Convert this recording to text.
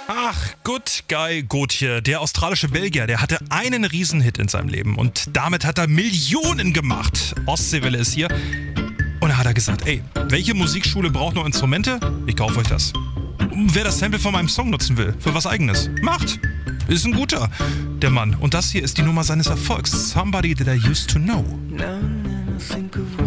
Ach, Good Guy Gauthier, der australische Belgier, der hatte einen Riesenhit in seinem Leben und damit hat er Millionen gemacht. Ostseewelle ist hier und da hat er gesagt, ey, welche Musikschule braucht noch Instrumente? Ich kaufe euch das. Wer das Sample von meinem Song nutzen will, für was Eigenes, macht. Ist ein guter, der Mann. Und das hier ist die Nummer seines Erfolgs. Somebody That I Used to Know. Now and then I think of